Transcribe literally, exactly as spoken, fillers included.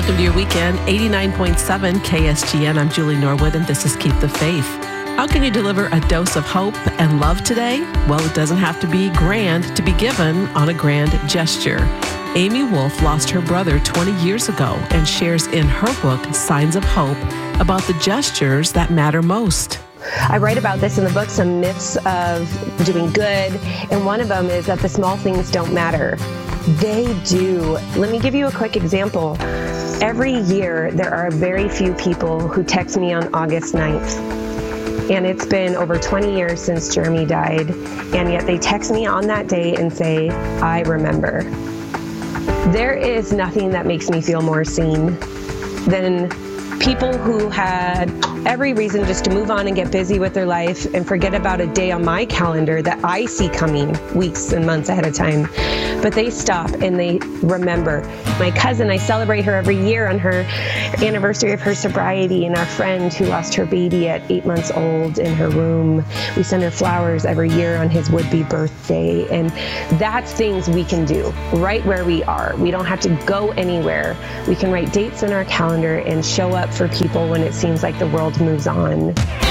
Welcome to your weekend, eighty-nine point seven K S G N. I'm Julie Norwood, and this is Keep the Faith. How can you deliver a dose of hope and love today? Well, it doesn't have to be grand to be given on a grand gesture. Amy Wolf lost her brother twenty years ago and shares in her book, Signs of Hope, about the gestures that matter most. I write about this in the book, some myths of doing good, and one of them is that the small things don't matter. They do. Let me give you a quick example. Every year, there are very few people who text me on August ninth. And it's been over twenty years since Jeremy died, and yet they text me on that day and say, I remember. There is nothing that makes me feel more seen than people who had every reason just to move on and get busy with their life and forget about a day on my calendar that I see coming weeks and months ahead of time. But they stop and they remember. My cousin, I celebrate her every year on her anniversary of her sobriety, and our friend who lost her baby at eight months old in her room. We send her flowers every year on his would-be birthday. And that's things we can do right where we are. We don't have to go anywhere. We can write dates in our calendar and show up for people when it seems like the world moves on.